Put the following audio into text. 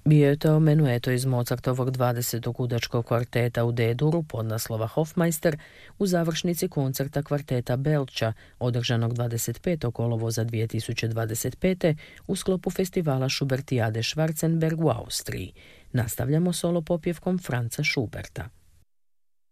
Bio je to menueto iz Mozartovog 20. udačkog kvarteta u D-duru podnaslova Hofmeister u završnici koncerta kvarteta Belča, održanog 25. kolovoza 2025. u sklopu festivala Schubertiade Schwarzenberg u Austriji. Nastavljamo solo popjevkom Franza Schuberta.